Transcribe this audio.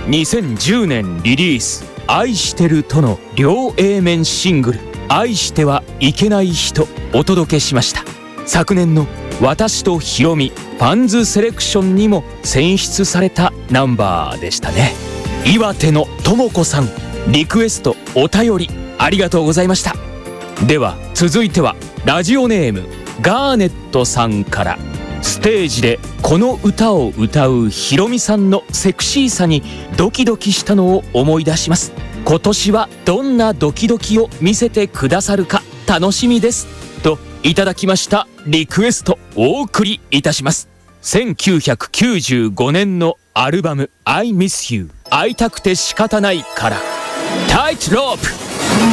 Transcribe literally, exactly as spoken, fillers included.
にせんじゅうねんリリース愛してるとの両 A 面シングル愛してはいけない人お届けしました。昨年の私とひろみファンズセレクションにも選出されたナンバーでしたね。岩手のともこさん、リクエストお便りありがとうございました。では続いてはラジオネームガーネットさんから。ステージでこの歌を歌うひろみさんのセクシーさにドキドキしたのを思い出します。今年はどんなドキドキを見せてくださるか楽しみですといただきましたリクエストお送りいたします。せんきゅうひゃくきゅうじゅうごねんのアルバム I Miss You 会いたくて仕方ないからタイトロープ。